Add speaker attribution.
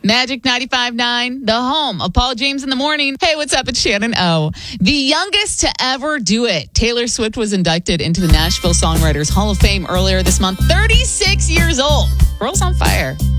Speaker 1: Magic 95.9, the home of Paul James in the Morning. Hey, what's up? It's Shannon O. The youngest to ever do it. Taylor Swift was inducted into the Nashville Songwriters Hall of Fame earlier this month. 36 years old. Girl's on fire.